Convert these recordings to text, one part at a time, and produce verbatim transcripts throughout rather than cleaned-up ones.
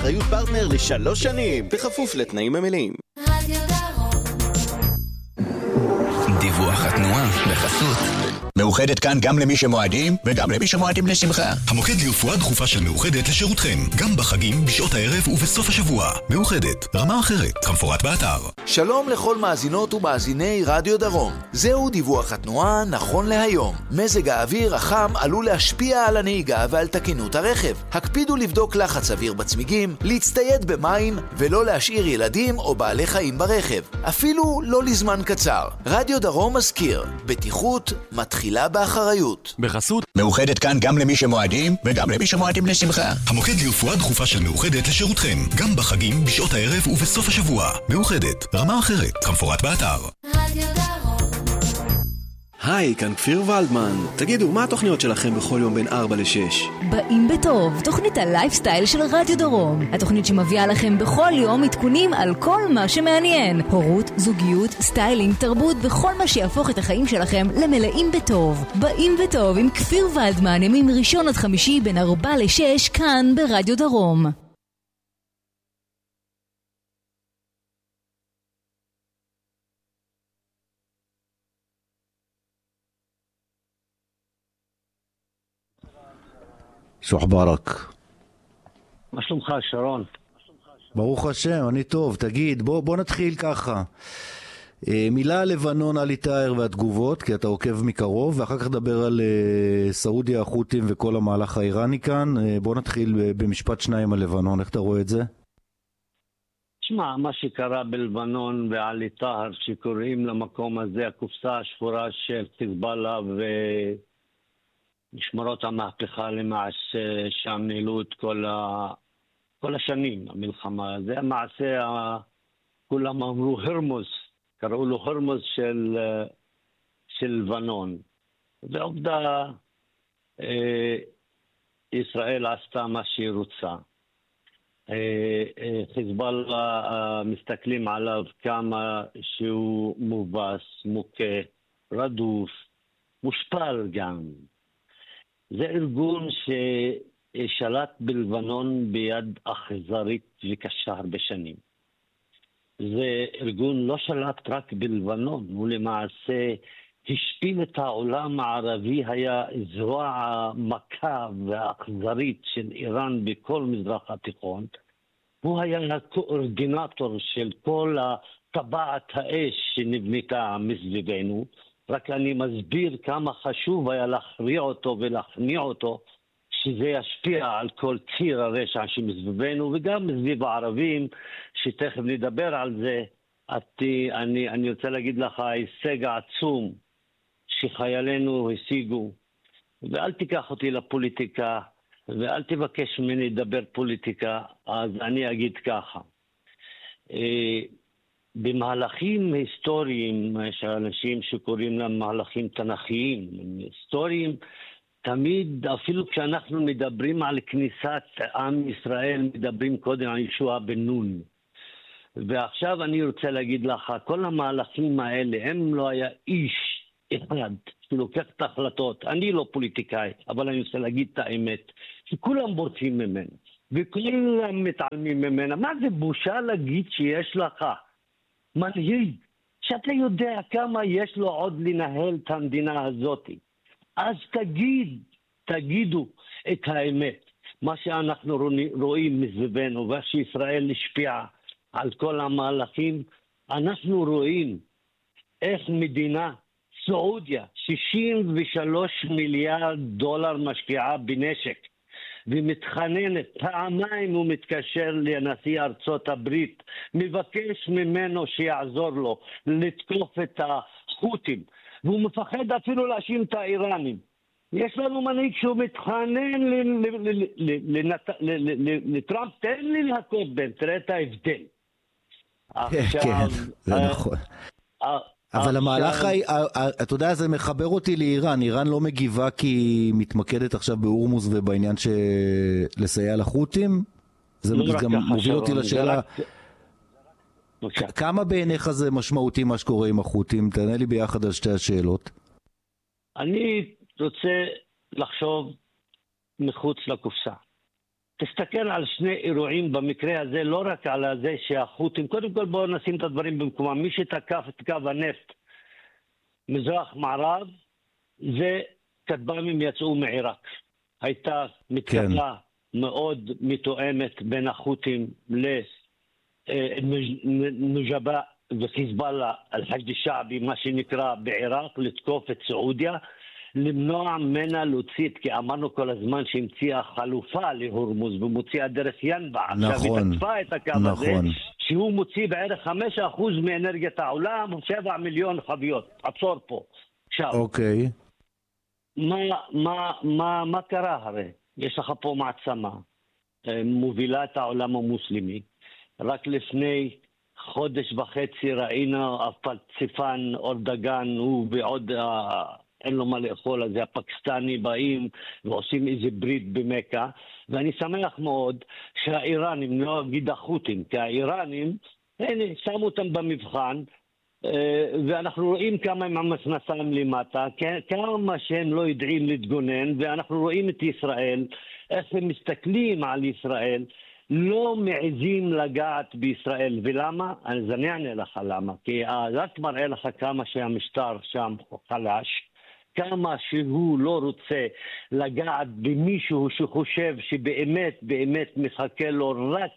באחריות פרטנר לשלוש שנים, בכפוף לתנאים המלאים. רדיו דרום. דיווח התנועה בחסות מאוחדת, כאן גם למי שמועדים וגם למי שמועדים לשמחה. המוקד לרפואה דחופה של מאוחדת לשירותכם, גם בחגים, בשעות הערב ובסוף השבוע. מאוחדת, רמה אחרת, כמפורט באתר. שלום לכל מאזינות ומאזיני רדיו דרום. זהו דיווח התנועה נכון להיום. מזג האוויר החם עלול להשפיע על הנהיגה ועל תקינות הרכב. הקפידו לבדוק לחץ אוויר בצמיגים, להצטייד במים ולא להשאיר ילדים או בעלי חיים ברכב, אפילו לא לזמן קצר. רדיו דרום מזכיר, בטיחות מתחילה באחריות. בחסות מאוחדת, כאן גם למי שמועדים וגם למי שמועדים לשמחה. המוקד לרפואה דחופה של מאוחדת לשירותכם, גם בחגים, בשעות הערב ובסוף השבוע. מאוחדת, רמה אחרת, כמפורט באתר. רדיו דרום. היי, כאן כפיר ולדמן. תגידו, מה התוכניות שלכם בכל יום בין ארבע לשש? באים בטוב, תוכנית הלייפסטייל של רדיו דרום. התוכנית שמביאה לכם בכל יום עדכונים על כל מה שמעניין. הורות, זוגיות, סטיילינג, תרבות וכל מה שיהפוך את החיים שלכם למלאים בטוב. באים בטוב עם כפיר ולדמן, ימים ראשון עד חמישי בין ארבע לשש, כאן ברדיו דרום. שוח ברק. מה שלומך שרון? ברוך השם, אני טוב. תגיד, בוא, בוא נתחיל ככה. מילה על לבנון, על איתאר והתגובות, כי אתה עוקב מקרוב, ואחר כך נדבר על סעודיה, החות'ים וכל המהלך האיראני כאן. בוא נתחיל במשפט שניים על לבנון, איך אתה רואה את זה? תשמע, מה שקרה בלבנון ועל איתאר, שקוראים למקום הזה הקופסה השחורה של חיזבאללה ו... משמרות המהפכה למעשה שם ניהלו את כל, ה... כל השנים המלחמה. זה המעשה, ה... כולם אמרו הרמוז, קראו לו הרמוז של, של לבנון. ועובדה, אה, ישראל עשתה מה שהיא רוצה. אה, אה, חיזבאללה אה, מסתכלים עליו כמה שהוא מובס, מוכה, רדוף, מושפל גם. זה ארגון ששלט בלבנון ביד אכזרית וקשה הרבה שנים. זה ארגון לא שלט רק בלבנון, הוא למעשה השפיל את העולם הערבי, היה זרוע המכה והאכזרית של איראן בכל מזרח התיכון. הוא היה הקואורדינטור של כל טבעת האש שנבנתה מסביבנו. רק אני מסביר כמה חשוב היה להכריע אותו ולהכניע אותו, שזה ישפיע על כל ציר הרשע שמסביבנו, וגם מסביב הערבים, שתכף נדבר על זה. אני, אני, אני רוצה להגיד לך, ההישג העצום שחיילינו השיגו, ואל תיקח אותי לפוליטיקה, ואל תבקש ממני לדבר פוליטיקה, אז אני אגיד ככה. במהלכים היסטוריים, יש אנשים שקוראים להם מהלכים תנכיים, היסטוריים, תמיד, אפילו כשאנחנו מדברים על כניסת עם ישראל, מדברים קודם על ישוע בן נון. ועכשיו אני רוצה להגיד לך, כל המהלכים האלה, הם לא היה איש אחד שלוקח את ההחלטות. אני לא פוליטיקאי, אבל אני רוצה להגיד את האמת, שכולם בורחים ממנו, וכולם מתעלמים ממנה. מה זה בושה להגיד שיש לך מנהיג, שאתה יודע כמה יש לו עוד לנהל את המדינה הזאת? אז תגיד, תגידו את האמת. מה שאנחנו רואים מסביבנו, ושישראל השפיעה על כל המהלכים, אנחנו רואים איך מדינה, סעודיה, שישים ושלושה מיליארד דולר משקיעה בנשק, ומתחננת, פעמיים הוא מתקשר לנשיא ארצות הברית, מבקש ממנו שיעזור לו לתקוף את החות'ים, והוא מפחד אפילו להאשים את האיראנים. יש לנו מנהיג שהוא מתחנן לטראמפ, תן לי להכות בין, תראה את ההבדל. כן, זה נכון. אבל המהלך, אתה יודע, זה מחבר אותי לאיראן. איראן לא מגיבה כי היא מתמקדת עכשיו בהורמוז ובעניין של לסייע לחות'ים. זה גם מוביל אותי לשאלה, כמה בעיניך זה משמעותי מה שקורה עם החות'ים? תענה לי ביחד על שתי השאלות. אני רוצה לחשוב מחוץ לקופסה. תסתכל על שני אירועים במקרה הזה, לא רק על זה שהחות'ים, קודם כל בואו נשים את הדברים במקומם. מי שתקף את קו הנפט מזרח מערב, זה כטב"מים יצאו מעיראק. הייתה מתקפה כן. מאוד מתואמת בין החות'ים לנוג'בה וחיזבאללה, אל-חשד אל-שעבי, מה שנקרא בעיראק, לתקוף את סעודיה, למנוע ממנה להוציא, כי אמרנו כל הזמן שהמציאה חלופה להורמוז ומוציאה דרך ינבע. נכון, עכשיו היא תקפה את הקו נכון. הזה, שהוא מוציא בערך חמישה אחוז מאנרגיית העולם, שבעה מיליון חביות. עצור פה. עכשיו, אוקיי. מה, מה, מה, מה קרה הרי? יש לך פה מעצמה, מובילה את העולם המוסלמי. רק לפני חודש וחצי ראינו הפלצפן אורדגן, הוא ועוד... אין לו מה לאכול, אז הפקיסטני באים ועושים איזה ברית במכה, ואני שמח מאוד שהאיראנים, לא אגיד החות'ים, כי האיראנים, הנה, שמו אותם במבחן, ואנחנו רואים כמה הם המסנסים למטה, כמה שהם לא יודעים להתגונן, ואנחנו רואים את ישראל, איך הם מסתכלים על ישראל, לא מעזים לגעת בישראל. ולמה? אז אני אענה לך למה. כי רק מראה לך כמה שהמשטר שם חלש, כמה שהוא לא רוצה לגעת במישהו שחושב שבאמת באמת מחכה לו רק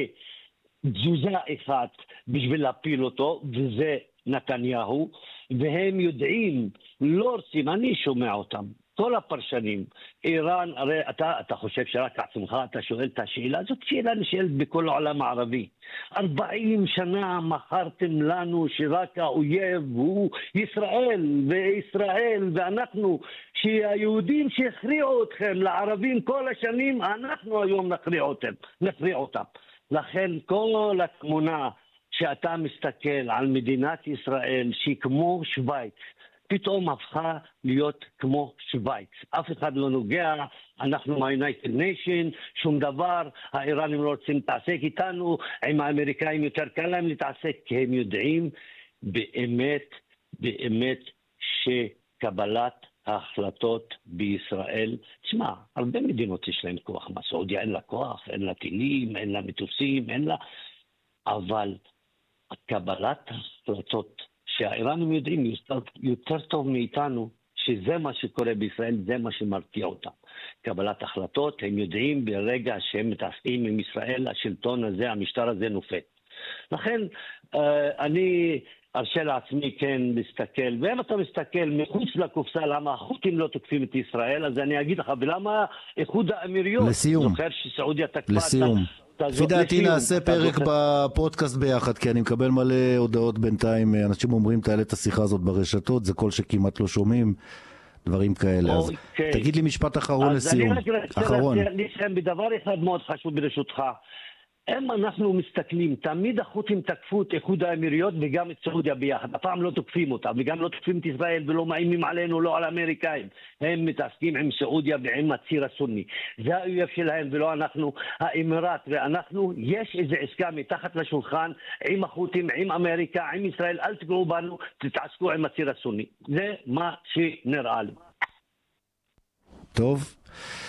לתזוזה אחת בשביל להפיל אותו, וזה נתניהו. והם יודעים, לא רוצים, אני שומע אותם, כל הפרשנים, איראן, הרי אתה, אתה חושב שרק עצמך, אתה שואל את השאלה, זאת שאלה נשאלת בכל העולם הערבי. ארבעים שנה מכרתם לנו שרק האויב הוא ישראל, וישראל, ואנחנו, שהיהודים שהכריעו אתכם לערבים כל השנים, אנחנו היום נכריע אותם, נכריע אותם. לכן כל התמונה שאתה מסתכל על מדינת ישראל, שהיא כמו שוויץ, פתאום הפכה להיות כמו שוויץ. אף אחד לא נוגע, אנחנו מה-United Nation, שום דבר, האיראנים לא רוצים להתעסק איתנו, עם האמריקאים יותר קל להם להתעסק, כי הם יודעים באמת, באמת שקבלת ההחלטות בישראל, תשמע, הרבה מדינות יש להם כוח, מה סעודיה אין לה כוח, אין לה טילים, אין לה מטוסים, אין לה, אבל קבלת ההחלטות שהאיראנים יודעים יותר, יותר טוב מאיתנו, שזה מה שקורה בישראל, זה מה שמרתיע אותם. קבלת החלטות, הם יודעים ברגע שהם מתעסקים עם ישראל, השלטון הזה, המשטר הזה נופל. לכן, אני ארשה לעצמי כן להסתכל, ואם אתה מסתכל מחוץ לקופסה, למה החות'ים לא תוקפים את ישראל, אז אני אגיד לך, ולמה איחוד האמירויות, לסיום, זוכר שסעודיה תקפה... לסיום. לפי דעתי נעשה פרק בפודקאסט ביחד, כי אני מקבל מלא הודעות בינתיים, אנשים אומרים תעלה את השיחה הזאת ברשתות, זה כל שכמעט לא שומעים, דברים כאלה. אז תגיד לי משפט אחרון לסיום. אז אני רק רוצה לסיים בדבר אחד מאוד חשוב ברשותך. אם אנחנו מסתכלים, תמיד החות'ים תקפו את איחוד האמירויות וגם את סעודיה ביחד. הפעם לא תוקפים אותה, וגם לא תוקפים את ישראל ולא מאיימים עלינו, לא על האמריקאים. הם מתעסקים עם סעודיה ועם הציר הסוני. זה האויב שלהם ולא אנחנו, האמירات. ואנחנו, יש איזו עסקה מתחת לשולחן עם החות'ים, עם אמריקה, עם ישראל. אל תגעו בנו, תתעסקו עם הציר הסוני. זה מה שנראה לי. טוב,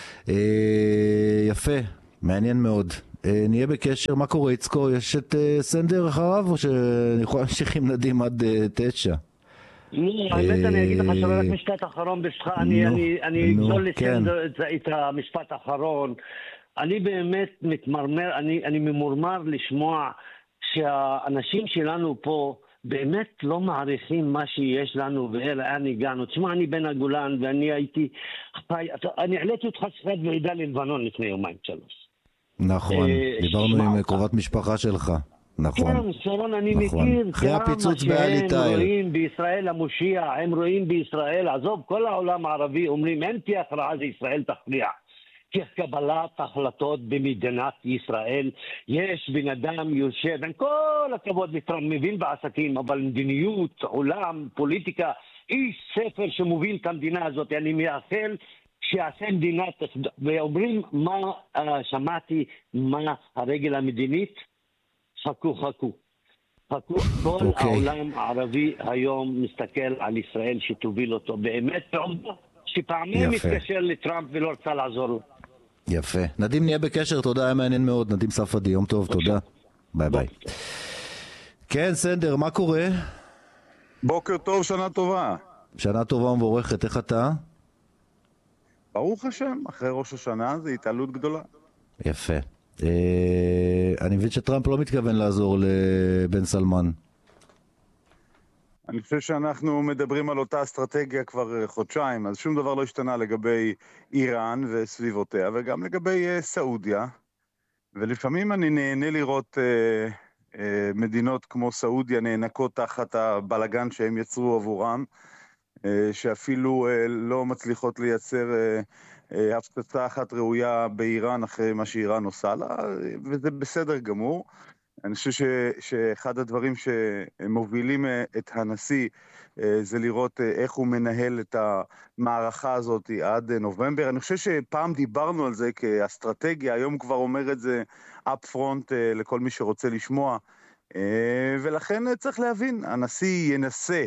יפה, מעניין מאוד. נהיה בקשר. מה קורה, יצקו? יש את סנדר אחריו, או שאני יכול להמשיך עם נדים עד תשע? לא, האמת אני אגיד לך שרק משפט אחרון בשבילך, אני אגזול לסנדר את המשפט האחרון. אני באמת מתמרמר, אני ממורמר לשמוע שהאנשים שלנו פה באמת לא מעריכים מה שיש לנו ואין הגענו. תשמע, אני בן הגולן ואני הייתי, אני העליתי אותך שיחת ועידה ללבנון לפני יומיים שלוש. נכון, דיברנו עם קרובת משפחה שלך, נכון. כן, שרון, אני מכיר כמה שהם רואים בישראל המושיע, הם רואים בישראל, עזוב, כל העולם הערבי אומרים, אין תהיה הכרעה, זה ישראל תכריע. כי קבלת החלטות במדינת ישראל, יש בן אדם יושב, עם כל הכבוד לטראמפ, מבין בעסקים, אבל מדיניות, עולם, פוליטיקה, איש ספר שמוביל את המדינה הזאת, אני מייחל, שיעשה מדינת, ואומרים מה, שמעתי מה הרגל המדינית, חכו חכו. חכו, כל okay. העולם הערבי היום מסתכל על ישראל שתוביל אותו באמת, שפעמים מתקשר לטראמפ ולא רצה לעזור לו. יפה. נדים, נהיה בקשר, תודה, היה מעניין מאוד. נדים ספדי, יום טוב, תודה. ביי ביי. כן, סנדר, מה קורה? בוקר טוב, שנה טובה. שנה טובה ומבורכת, איך אתה? ברוך השם, אחרי ראש השנה זה התעלות גדולה. יפה. אה, אני מבין שטראמפ לא מתכוון לעזור לבן סלמן. אני חושב שאנחנו מדברים על אותה אסטרטגיה כבר חודשיים, אז שום דבר לא השתנה לגבי איראן וסביבותיה, וגם לגבי uh, סעודיה. ולפעמים אני נהנה לראות uh, uh, מדינות כמו סעודיה נאנקות תחת הבלגן שהם יצרו עבורם, uh, שאפילו uh, לא מצליחות לייצר uh, uh, הפצצה אחת ראויה באיראן אחרי מה שאיראן עושה לה, וזה בסדר גמור. אני חושב ש, שאחד הדברים שמובילים את הנשיא זה לראות איך הוא מנהל את המערכה הזאת עד נובמבר. אני חושב שפעם דיברנו על זה כאסטרטגיה, היום כבר אומר את זה up front לכל מי שרוצה לשמוע, ולכן צריך להבין, הנשיא ינסה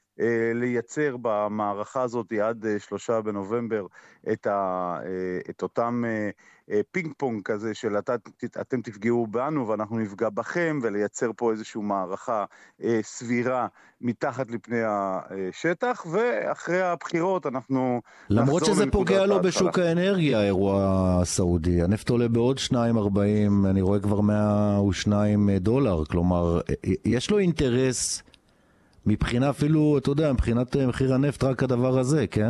לייצר במערכה הזאת עד שלושה בנובמבר את, ה, את אותם פינג פונג כזה של את, אתם תפגעו בנו ואנחנו נפגע בכם, ולייצר פה איזושהי מערכה סבירה מתחת לפני השטח, ואחרי הבחירות אנחנו למרות שזה פוגע לו בשוק האנרגיה, האירוע הסעודי, הנפט עולה בעוד שתיים ארבעים, אני רואה כבר מאה ושתיים דולר, כלומר יש לו אינטרס מבחינה אפילו, אתה יודע, מבחינת מחיר הנפט, רק הדבר הזה, כן?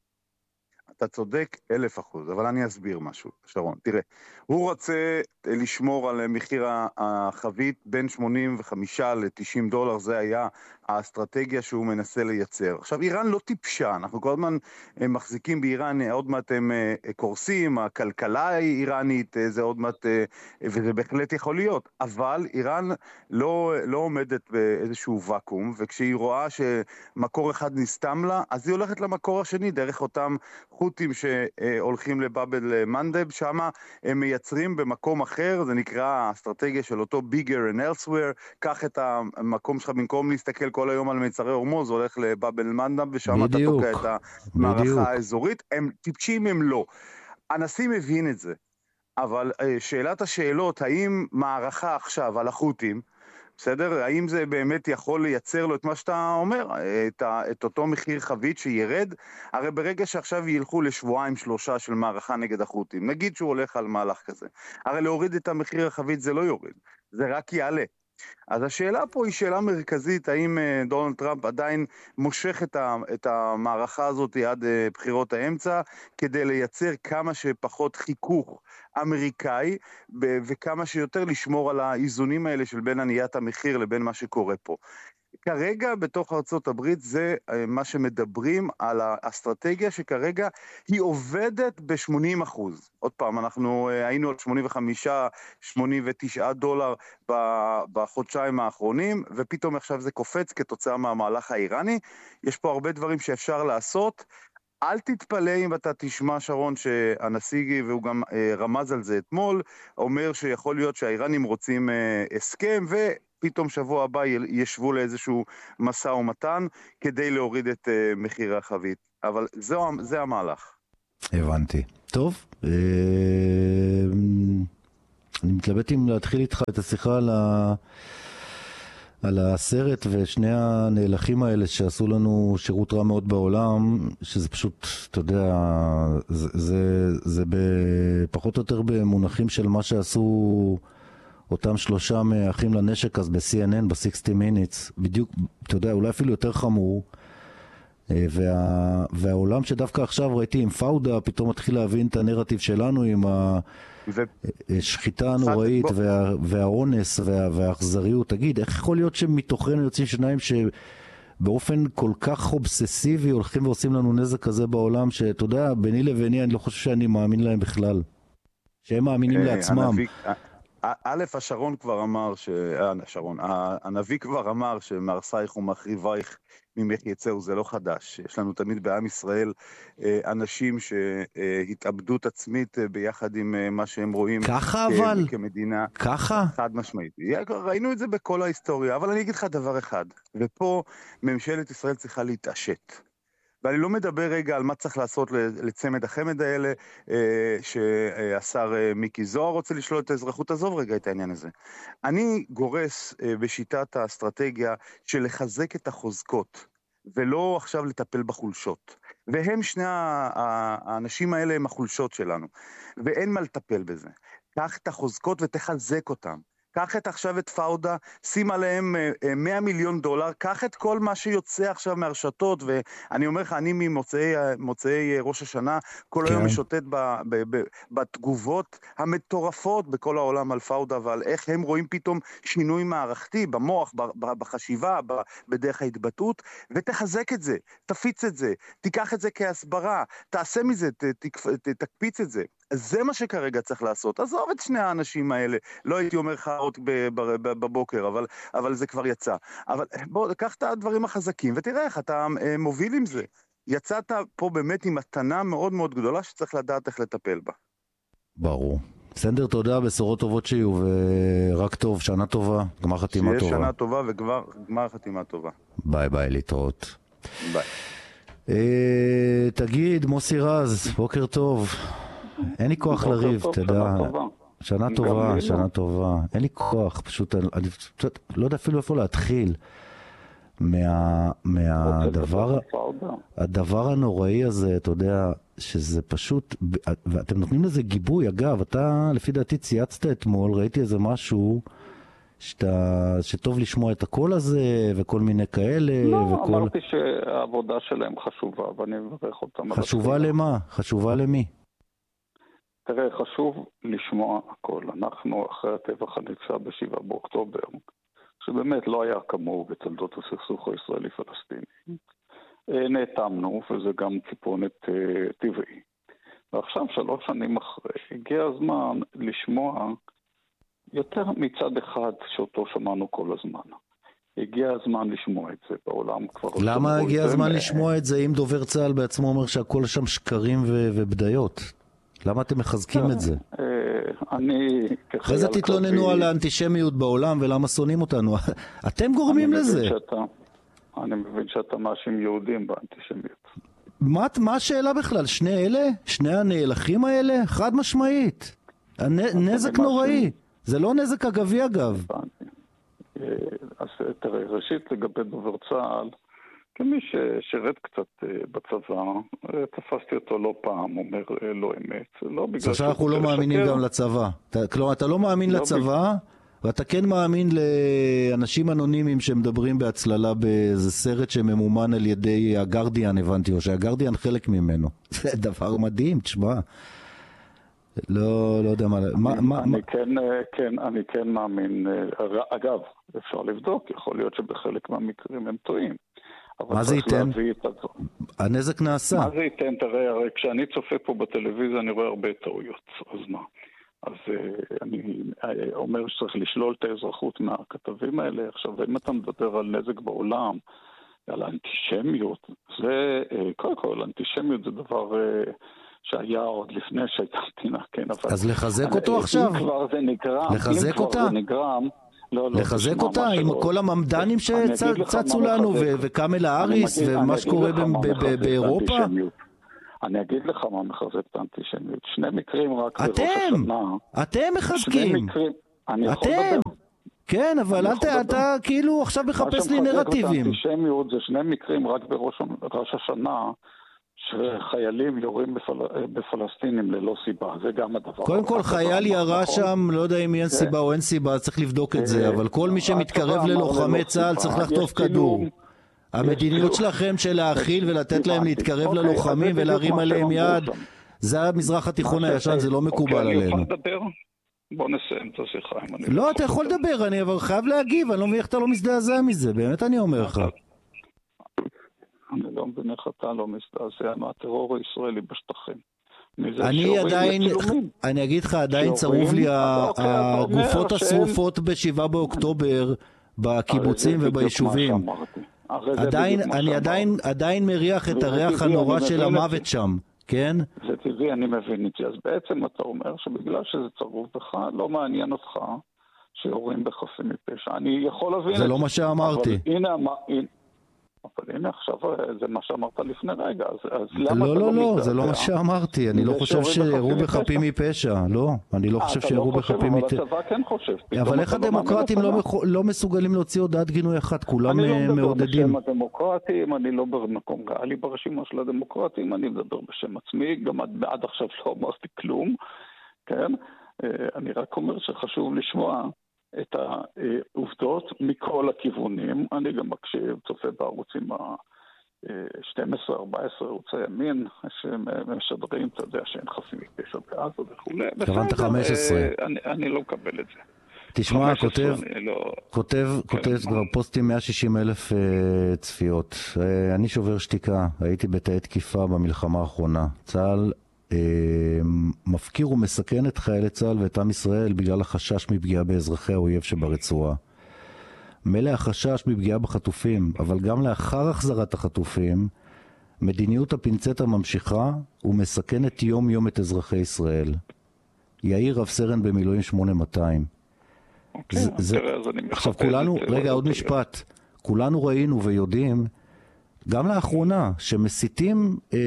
אתה צודק אלף אחוז, אבל אני אסביר משהו, שרון. תראה, הוא רוצה לשמור על מחיר החבית בין שמונים וחמישה ל-תשעים דולר, זה היה האסטרטגיה שהוא מנסה לייצר. עכשיו, איראן לא טיפשה, אנחנו כל הזמן מחזיקים באיראן, עוד מעט הם קורסים, הכלכלה האיראנית, זה עוד מעט, וזה בהחלט יכול להיות, אבל איראן לא, לא עומדת באיזשהו וקום, וכשהיא רואה שמקור אחד נסתם לה, אז היא הולכת למקור השני, דרך אותם חוטים שהולכים לבאבל מנדב, שם הם מייצרים במקום אחר, זה נקרא האסטרטגיה של אותו bigger and elsewhere, קח את המקום שלך במקום להסתכל כל היום על מיצרי הורמוז, הולך לבאבל מנדב, ושם אתה תוקע את המערכה האזורית. הם טיפשים, הם לא. הנשיא מבין את זה, אבל שאלת השאלות, האם מערכה עכשיו על החוטים, בסדר? האם זה באמת יכול לייצר לו את מה שאתה אומר, את, ה, את אותו מחיר חבית שירד? הרי ברגע שעכשיו ילכו לשבועיים שלושה של מערכה נגד החוטים, נגיד שהוא הולך על מהלך כזה, הרי להוריד את המחיר החבית זה לא יוריד, זה רק יעלה. אז השאלה פה היא שאלה מרכזית, האם דונלד טראמפ עדיין מושך את, ה, את המערכה הזאת עד בחירות האמצע, כדי לייצר כמה שפחות חיכוך אמריקאי, וכמה שיותר לשמור על האיזונים האלה של בין עניית המחיר לבין מה שקורה פה. כרגע בתוך ארצות הברית זה מה שמדברים על האסטרטגיה שכרגע היא עובדת ב-שמונים אחוז. עוד פעם, אנחנו היינו על שמונים וחמישה שמונים ותשעה דולר בחודשיים האחרונים, ופתאום עכשיו זה קופץ כתוצאה מהמהלך האיראני. יש פה הרבה דברים שאפשר לעשות. אל תתפלא אם אתה תשמע, שרון, שהנשיא, והוא גם רמז על זה אתמול, אומר שיכול להיות שהאיראנים רוצים הסכם, ופתאום שבוע הבא ישבו לאיזשהו מסע ומתן, כדי להוריד את מחיר החבית. אבל זה, זה המהלך. הבנתי. טוב, אני מתלבט אם להתחיל איתך את השיחה על ה... על הסרט ושני הנהלכים האלה שעשו לנו שירות רע מאוד בעולם, שזה פשוט, אתה יודע, זה, זה, זה פחות או יותר במונחים של מה שעשו אותם שלושה מאחים לנשק אז ב-סי אן אן, ב-שישים minutes, בדיוק, אתה יודע, אולי אפילו יותר חמור, וה, והעולם שדווקא עכשיו ראיתי עם פאודה, פתאום מתחיל להבין את הנרטיב שלנו עם השחיטה הנוראית וה, והאונס וה, והאכזריות. תגיד, איך יכול להיות שמתוכנו יוצאים שניים שבאופן כל כך אובססיבי הולכים ועושים לנו נזק כזה בעולם, שאתה יודע, ביני לביני אני לא חושב שאני מאמין להם בכלל, שהם מאמינים לעצמם. א', השרון כבר אמר, השרון, הנביא כבר אמר שמהרסייך ומחריבייך ממך יצאו, זה לא חדש. יש לנו תמיד בעם ישראל אנשים שהתאבדות עצמית ביחד עם מה שהם רואים ככה אבל? כמדינה. ככה? חד משמעית. ראינו את זה בכל ההיסטוריה, אבל אני אגיד לך דבר אחד, ופה ממשלת ישראל צריכה להתעשת. ואני לא מדבר רגע על מה צריך לעשות לצמד החמד האלה, שהשר מיקי זוהר רוצה לשלול את האזרחות. עזוב רגע את העניין הזה. אני גורס בשיטת האסטרטגיה של לחזק את החוזקות, ולא עכשיו לטפל בחולשות. והם שני האנשים האלה הם החולשות שלנו, ואין מה לטפל בזה. קח את החוזקות ותחזק אותם. קח את עכשיו את פאודה, שים עליהם מאה מיליון דולר, קח את כל מה שיוצא עכשיו מהרשתות, ואני אומר לך, אני ממוצאי ראש השנה, כל היום משוטט בתגובות המטורפות בכל העולם על פאודה, ועל איך הם רואים פתאום שינוי מערכתי, במוח, בחשיבה, בדרך ההתבטאות, ותחזק את זה, תפיץ את זה, תיקח את זה כהסברה, תעשה מזה, תקפיץ את זה. זה מה שכרגע צריך לעשות. עזוב את שני האנשים האלה. לא הייתי אומר לך עוד בבוקר, אבל, אבל זה כבר יצא. אבל בוא, קח את הדברים החזקים ותראה איך אתה מוביל עם זה. יצאת פה באמת עם מתנה מאוד מאוד גדולה שצריך לדעת איך לטפל בה. ברור. סנדר, תודה, בשורות טובות שיהיו, ורק טוב, שנה טובה, גמר חתימה טובה. שיהיה שנה טובה וגמר חתימה טובה. ביי ביי, להתראות. ביי. אה, תגיד, מוסי רז, בוקר טוב. אין לי כוח לריב, תדע. שנה טובה, שנה טובה. אין לי כוח, פשוט, אני פשוט לא יודע אפילו איפה להתחיל. מהדבר, הדבר הנוראי הזה, אתה יודע, שזה פשוט, ואתם נותנים לזה גיבוי. אגב, אתה לפי דעתי צייצת אתמול, ראיתי איזה משהו שאתה, שטוב לשמוע את הקול הזה וכל מיני כאלה. לא, וכל... אמרתי שהעבודה שלהם חשובה, ואני מברך אותם. חשובה למה? חשובה למי? תראה, חשוב לשמוע הכל. אנחנו אחרי הטבח הנפשע בשבעה באוקטובר, שבאמת לא היה כמוהו בתולדות הסכסוך הישראלי-פלסטיני. נאטמנו, וזה גם ציפונת טבעי. ועכשיו, שלוש שנים אחרי, הגיע הזמן לשמוע יותר מצד אחד שאותו שמענו כל הזמן. הגיע הזמן לשמוע את זה בעולם כבר. למה הגיע הזמן לשמוע את זה אם דובר צה"ל בעצמו אומר שהכל שם שקרים ובדיות? למה אתם מחזקים את זה? אני... אחרי זה תתלוננו על האנטישמיות בעולם ולמה שונאים אותנו. אתם גורמים לזה. אני מבין שאתה מאשים יהודים באנטישמיות. מה השאלה בכלל? שני אלה? שני הנהלכים האלה? חד משמעית. נזק נוראי. זה לא נזק אגבי אגב. אז תראה, ראשית לגבי דובר צה"ל, כמי ששירת קצת בצבא, תפסתי אותו לא פעם, אומר לא אמת. לא בגלל עכשיו אנחנו לא מאמינים גם לצבא. כלומר, אתה לא מאמין לצבא, ואתה כן מאמין לאנשים אנונימיים שמדברים בהצללה באיזה סרט שממומן על ידי הגרדיאן, הבנתי, או שהגרדיאן חלק ממנו. זה דבר מדהים, תשמע. לא, לא יודע מה... אני כן, כן, אני כן מאמין. אגב, אפשר לבדוק, יכול להיות שבחלק מהמקרים הם טועים. מה זה ייתן? הנזק נעשה. מה זה ייתן? תראה, הרי כשאני צופה פה בטלוויזיה אני רואה הרבה טעויות, אז מה? אז אני אומר שצריך לשלול את האזרחות מהכתבים האלה. עכשיו, אם אתה מדבר על נזק בעולם, על האנטישמיות, זה, קודם כל, אנטישמיות זה דבר שהיה עוד לפני שהייתה מדינה, כן, אבל... אז לחזק אותו עכשיו? אם כבר זה נגרם, לחזק אותה? אם כבר זה נגרם, לא, לא, לחזק אותה עם כל הממדנים שצצו לנו וקאמל האריס ומה שקורה באירופה? אני אגיד לך מה מחזק את האנטישמיות. שני מקרים רק בראש השנה. אתם, אתם מחזקים. אתם. כן, אבל אתה כאילו עכשיו מחפש לי נרטיבים. מה שמחזק את האנטישמיות זה שני מקרים רק בראש השנה, שחיילים יורים בפל... בפלסטינים ללא סיבה, זה גם הדבר. קודם כל חייל ירה שם, לא יודע אם אין סיבה או אין סיבה, צריך לבדוק את זה, אבל כל מי שמתקרב ללוחמי צה"ל צריך לחטוף כדור. המדיניות שלכם של להכיל ולתת להם להתקרב ללוחמים ולהרים עליהם יד, זה המזרח התיכון הישן, זה לא מקובל עלינו. בוא נסיים את השיחה. לא, אתה יכול לדבר, אני אבל חייב להגיב, אני לא מבין איך אתה לא מזדעזע מזה, באמת אני אומר לך. אני לא מבין איך אתה לא מזדעזע מהטרור הישראלי בשטחים. אני עדיין, אני אגיד לך, עדיין צרוב לי הגופות השרופות בשבעה באוקטובר בקיבוצים וביישובים. עדיין, אני עדיין, עדיין מריח את הריח הנורא של המוות שם, כן? זה טבעי, אני מבין את זה. אז בעצם אתה אומר שבגלל שזה צרוב בך, לא מעניין אותך שיורים בחפים מפשע. אני יכול להבין את זה. זה לא מה שאמרתי. הנה, אבל הנה עכשיו זה מה שאמרת לפני רגע, אז, אז למה לא, לא, לא, זה לא מה שאמרתי, אני לא חושב שירו בחפים מפשע, לא, אני לא חושב שירו בחפים מפשע. אבל הצבא כן חושב. אבל איך הדמוקרטים לא מסוגלים להוציא הודעת גינוי אחת, כולם מעודדים. אני לא מדבר בשם הדמוקרטים, אני לא במקום ריאלי ברשימה של הדמוקרטים, אני מדבר בשם עצמי, גם עד עכשיו לא אמרתי כלום, כן? אני רק אומר שחשוב לשמוע את העובדות מכל הכיוונים. אני גם מקשיב, צופה בערוצים ה-שתים עשרה ארבע עשרה, ערוצי ימין, שמשדרים, אתה יודע, שאין חפים מפשע בעזה וכו'. כוונת חמש עשרה. אני לא מקבל את זה. תשמע, כותב, כותב, כותב כבר פוסטים מאה ושישים אלף צפיות. אני שובר שתיקה, הייתי בתאי תקיפה במלחמה האחרונה. צה"ל מפקיר ומסכן את חיילי צה"ל ואת עם ישראל בגלל החשש מפגיעה באזרחי האויב שברצועה. מלא החשש מפגיעה בחטופים, אבל גם לאחר החזרת החטופים, מדיניות הפינצטה ממשיכה ומסכנת יום יום את אזרחי ישראל. יאיר רב סרן במילואים שמונה מאתיים. אוקיי, אז אני עכשיו כולנו, רגע עוד משפט, כולנו ראינו ויודעים, גם לאחרונה, שמסיתים אה,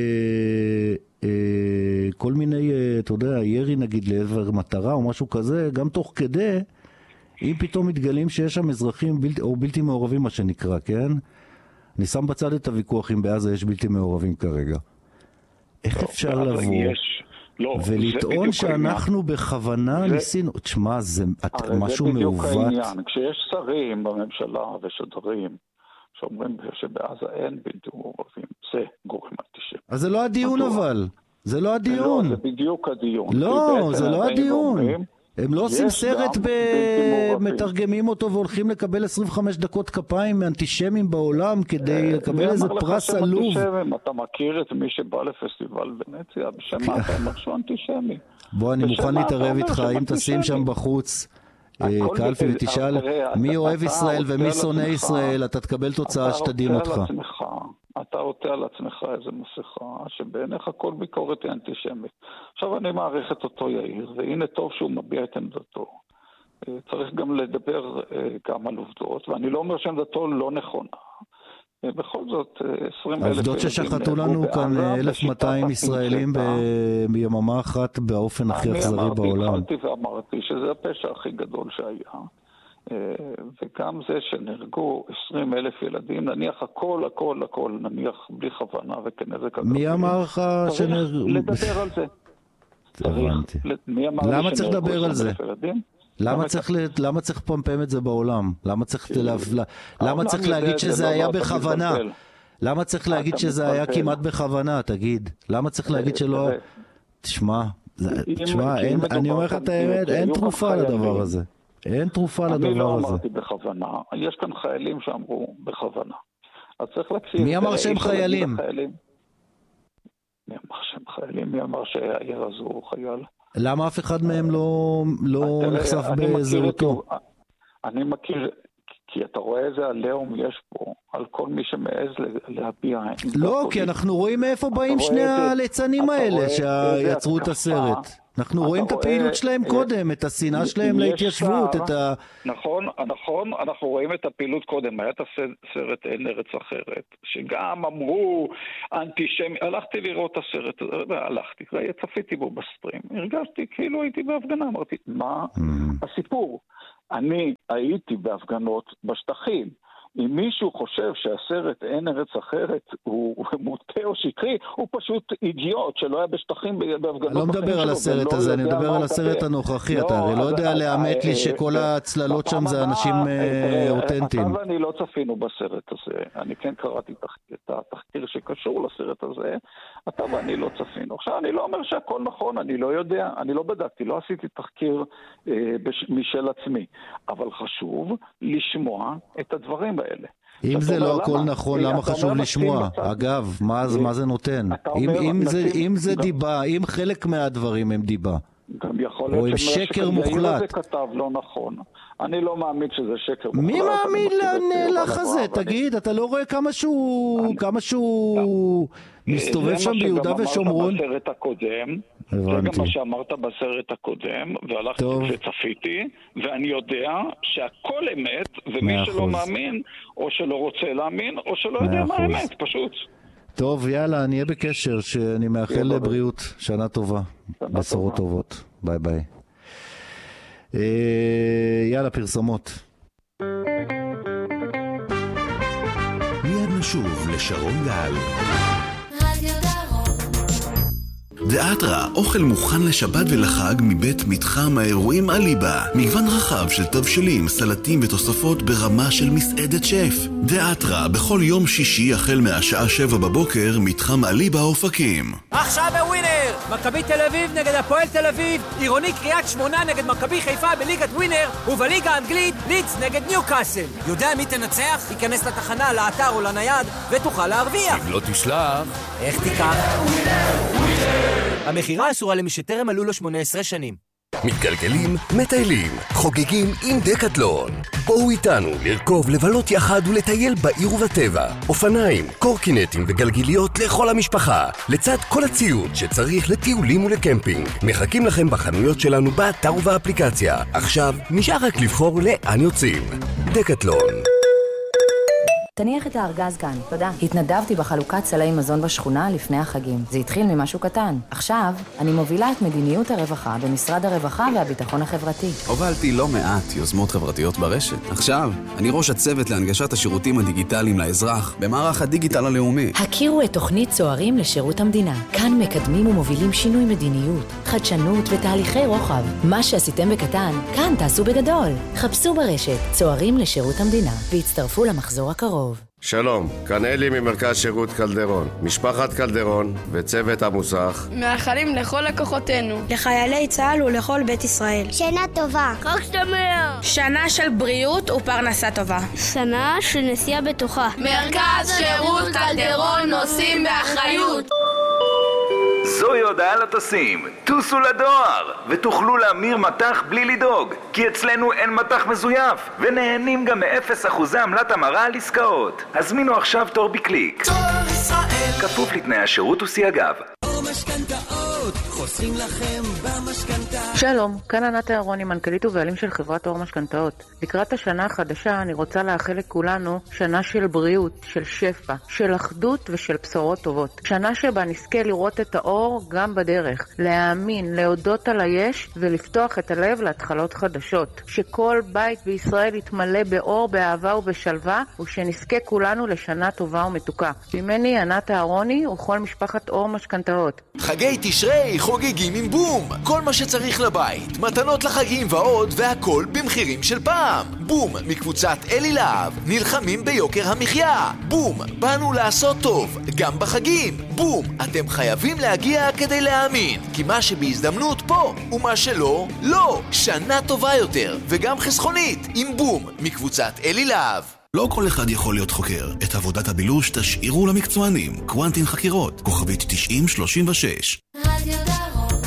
אה, כל מיני, אה, אתה יודע, ירי נגיד לעבר מטרה או משהו כזה, גם תוך כדי, אם פתאום מתגלים שיש שם אזרחים בלתי, או בלתי מעורבים מה שנקרא, כן? אני שם בצד את הוויכוח אם בעזה יש בלתי מעורבים כרגע. איך אפשר לבוא לא, ולטעון שאנחנו בכוונה זה... ניסינו, תשמע, זה משהו זה מעוות. כשיש שרים בממשלה ושדרים שאומרים שבעזה אין בלתי מעורבים, זה גורם אנטישמי. אז זה לא הדיון אבל, זה לא הדיון. לא, זה בדיוק הדיון. לא, זה לא הדיון. הם לא עושים סרט ומתרגמים אותו והולכים לקבל עשרים וחמש דקות כפיים מאנטישמים בעולם כדי לקבל איזה פרס עלוב. אתה מכיר את מי שבא לפסטיבל ונציה? בשם מה אתה אומר שהוא אנטישמי? בוא, אני מוכן להתערב איתך, אם תשים שם בחוץ קלפי ותשאל מי אוהב ישראל ומי שונא ישראל, אתה תקבל תוצאה שתדהים אותך. אתה עוטה על עצמך איזה מסכה, שבעיניך כל ביקורת היא אנטישמית. עכשיו אני מעריך את אותו יאיר, והנה טוב שהוא מביע את עמדתו. צריך גם לדבר גם על עובדות, ואני לא אומר שעמדתו לא נכונה. בכל זאת, עשרים אלף... העובדות ששחטו לנו כאן אלף ומאתיים ישראלים ביממה אחת באופן הכי אכזרי בעולם. אני התחלתי ואמרתי שזה הפשע הכי גדול שהיה. וגם זה שנהרגו עשרים אלף ילדים, נניח הכל, הכל, הכל, נניח בלי כוונה וכנזק. מי אמר לך שנהרגו? לדבר על זה. הבנתי. למה צריך לדבר על זה? למה צריך למה צריך לפמפם את זה בעולם? למה צריך למה צריך להגיד שזה היה בכוונה? למה צריך להגיד שזה היה כמעט בכוונה? תגיד. למה צריך להגיד שלא... תשמע, תשמע, אני אומר לך את האמת, אין תרופה לדבר הזה. אין תרופה לדבר הזה. אני לא אמרתי בכוונה. יש כאן חיילים שאמרו בכוונה. אז צריך להקשיב. מי אמר שהם חיילים? מי אמר שהם חיילים? מי אמר שהייר הזה הוא חייל? למה אף אחד מהם לא נחשף בזהותו? אני מכיר, כי אתה רואה איזה עליהום יש פה, על כל מי שמעז להביע... לא, כי אנחנו רואים מאיפה באים שני הליצנים האלה שיצרו את הסרט. אנחנו רואים את הפעילות שלהם קודם, את השנאה שלהם להתיישבות, את ה... נכון, נכון, אנחנו רואים את הפעילות קודם. היה את הסרט אין ארץ אחרת, שגם אמרו אנטישמי, הלכתי לראות את הסרט, הלכתי, צפיתי בו בסטרים, הרגשתי כאילו הייתי בהפגנה, אמרתי, מה הסיפור? אני הייתי בהפגנות בשטחים. אם מישהו חושב שהסרט אין ארץ אחרת הוא מוטה או שקרי, הוא פשוט אידיוט שלא היה בשטחים בהפגנות. אני לא מדבר על הסרט הזה, אני מדבר על הסרט הנוכחי. אתה הרי לא יודע לאמת לי שכל הצללות שם זה אנשים אותנטיים. אתה ואני לא צפינו בסרט הזה. אני כן קראתי את התחקיר שקשור לסרט הזה. אתה ואני לא צפינו. עכשיו, אני לא אומר שהכל נכון, אני לא יודע, אני לא בדקתי, לא עשיתי תחקיר משל עצמי. אבל חשוב לשמוע את הדברים האלה. אם זה לא הכל נכון, למה חשוב לשמוע? אגב, מה זה נותן? אם זה דיבה, אם חלק מהדברים הם דיבה, או הם שקר מוחלט. זה כתב לא נכון. אני לא מאמין שזה שקר מוחלט. מי מאמין לך הזה? תגיד, אתה לא רואה כמה שהוא כמה שהוא מסתובב שם ביהודה ושומרון? בסרט הקודם, זה גם הבנתי. מה שאמרת בסרט הקודם, והלכתי טוב. וצפיתי, ואני יודע שהכל אמת, ומי מאה שלא אחוז. מאמין, או שלא רוצה להאמין, או שלא יודע מאה מה אחוז. האמת, פשוט. טוב, יאללה, נהיה בקשר, שאני מאחל יאללה. לבריאות, שנה טובה, שנה בשורות טובה. טובות, ביי ביי. אה, יאללה, פרסומות. מיד נשוב לשרון גל. רדיו דרום. דאטרה, אוכל מוכן לשבת ולחג מבית מתחם האירועים אליבה. מגוון רחב של תבשילים, סלטים ותוספות ברמה של מסעדת שף. דאטרה, בכל יום שישי החל מהשעה שבע בבוקר, מתחם אליבה אופקים. עכשיו בווינר! מכבי תל אביב נגד הפועל תל אביב, עירוני קריית שמונה נגד מכבי חיפה בליגת ווינר, ובליגה האנגלית ליץ נגד ניוקאסל. יודע מי תנצח? ייכנס לתחנה, לאתר או לנייד ותוכל להרוויח. אם לא תשלח... איך תיקח? המחירה אסורה למי שטרם מלאו לו שמונה עשרה שנים. מתגלגלים, מטיילים, חוגגים עם דקטלון. בואו איתנו לרכוב, לבלות יחד ולטייל בעיר ובטבע. אופניים, קורקינטים וגלגיליות לכל המשפחה, לצד כל הציוד שצריך לטיולים ולקמפינג. מחכים לכם בחנויות שלנו באתר ובאפליקציה. עכשיו נשאר רק לבחור לאן יוצאים. דקטלון. תניח את הארגז כאן, תודה. התנדבתי בחלוקת סלי מזון בשכונה לפני החגים. זה התחיל ממשהו קטן. עכשיו, אני מובילה את מדיניות הרווחה במשרד הרווחה והביטחון החברתי. הובלתי לא מעט יוזמות חברתיות ברשת. עכשיו, אני ראש הצוות להנגשת השירותים הדיגיטליים לאזרח במערך הדיגיטל הלאומי. הכירו את תוכנית צוערים לשירות המדינה. כאן מקדמים ומובילים שינוי מדיניות, חדשנות ותהליכי רוחב. מה שעשיתם בקטן, כאן תעשו בגדול. חפשו ברשת צוערים לשירות המדינה והצטרפו למחזור הקרוב. שלום, כאן אלי ממרכז שירות קלדרון, משפחת קלדרון וצוות המוסך. מאחלים לכל לקוחותינו, לחיילי צה"ל ולכל בית ישראל. שנה טובה. חג שמח. שנה של בריאות ופרנסה טובה. שנה של נסיעה בטוחה. מרכז שירות קלדרון, נוסעים באחריות. זוהי הודעה לטסים, טוסו לדואר ותוכלו להמיר מטח בלי לדאוג, כי אצלנו אין מטח מזויף ונהנים גם מ-אפס אחוזי עמלת המרה על עסקאות. הזמינו עכשיו תור בקליק. תור ישראל, כפוף לתנאי השירות וסייגיו. או משכנתאות, חוסכים לכם במשכנתה. שלום, כאן ענת אהרוני, מנכ"לית ובעלים של חברת אור משכנתאות. לקראת השנה החדשה אני רוצה לאחל לכולנו שנה של בריאות, של שפע, של אחדות ושל בשורות טובות. שנה שבה נזכה לראות את האור גם בדרך, להאמין, להודות על היש ולפתוח את הלב להתחלות חדשות. שכל בית בישראל יתמלא באור, באהבה ובשלווה, ושנזכה כולנו לשנה טובה ומתוקה. ממני ענת אהרוני וכל משפחת אור משכנתאות. חגי תשרי חוגגים עם בום. כל מה שצריך לבית, מתנות לחגים ועוד, והכל במחירים של פעם. בום מקבוצת אלי להב, נלחמים ביוקר המחיה. בום, באנו לעשות טוב, גם בחגים. בום, אתם חייבים להגיע כדי להאמין, כי מה שבהזדמנות פה, ומה שלא, לא. שנה טובה יותר, וגם חסכונית, עם בום מקבוצת אלי להב. לא כל אחד יכול להיות חוקר. את עבודת הבילוש תשאירו למקצוענים. קוונטין חקירות, כוכבית תשעים שלושים ושש. רדיו דרום.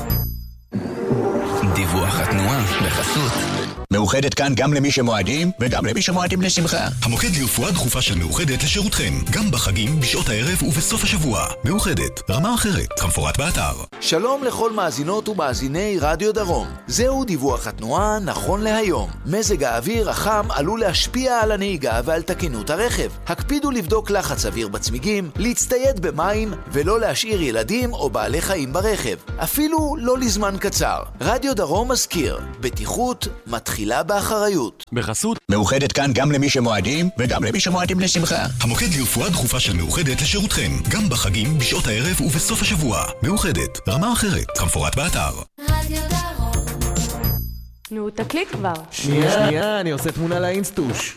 דיווח התנועה בחסות מאוחדת כאן גם למי שמועדים וגם למי שמועדים לשמחה. המוקד לרפואה דחופה של מאוחדת לשירותכם, גם בחגים, בשעות הערב ובסוף השבוע. מאוחדת, רמה אחרת, כמפורט באתר. שלום לכל מאזינות ומאזיני רדיו דרום. זהו דיווח התנועה נכון להיום. מזג האוויר החם עלול להשפיע על הנהיגה ועל תקינות הרכב. הקפידו לבדוק לחץ אוויר בצמיגים, להצטייד במים ולא להשאיר ילדים או בעלי חיים ברכב. אפילו לא לזמן קצר. רדיו דרום מזכיר, בטיחות מתחילה באחריות. בחסות מאוחדת כאן גם למי שמועדים וגם למי שמועדים לשמחה. המוקד לרפואה דחופה של מאוחדת לשירותכם, גם בחגים, בשעות הערב ובסוף השבוע. מאוחדת, רמה אחרת, כמפורט באתר. רדיו דרום. נו, תקליט כבר. שנייה, שנייה, אני עושה תמונה לאינסטוש.